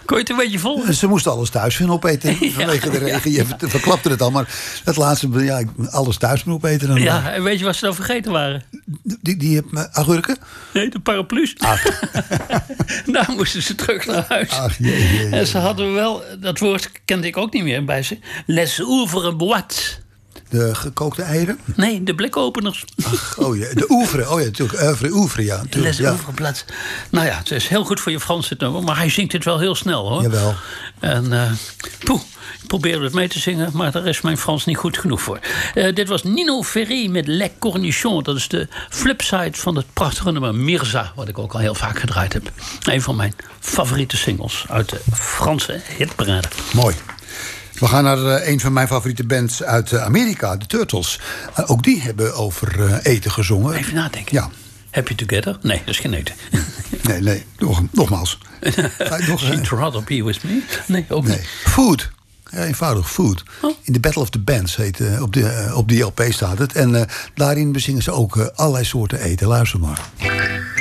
Kon je het een beetje vol? Ze moesten alles thuis gaan opeten vanwege de regen. Je verklapte het al, maar het laatste, alles thuis moeten opeten. Dan ja, en weet je wat ze dan vergeten waren? Die agurken? Nee, de paraplu's. Ach. Daar moesten ze terug naar huis. Ach, jee. En ze hadden wel, dat woord kende ik ook niet meer bij ze. Les ouvres boîtes. De gekookte eieren? Nee, de blikopeners. Ach, oh ja, de ouvre. Oh ja, natuurlijk. Ouvre, ja. Les ouvres boîtes. Nou ja, het is heel goed voor je Frans dit nummer. Maar hij zingt het wel heel snel, hoor. Jawel. En ik probeerde het mee te zingen, maar daar is mijn Frans niet goed genoeg voor. Dit was Nino Ferry met Les Cornichons. Dat is de flipside van het prachtige nummer Mirza, wat ik ook al heel vaak gedraaid heb. Een van mijn favoriete singles uit de Franse hitparade. Mooi. We gaan naar een van mijn favoriete bands uit Amerika, de Turtles. Ook die hebben over eten gezongen. Even nadenken. Ja. Happy Together? Nee, dat is geen eten. Nee, nogmaals. She'd rather be with me? Nee, ook niet. Food. Ja, eenvoudig, Food. Oh. In The Battle of the Bands heet, op die LP staat het. En daarin bezingen ze ook allerlei soorten eten. Luister maar.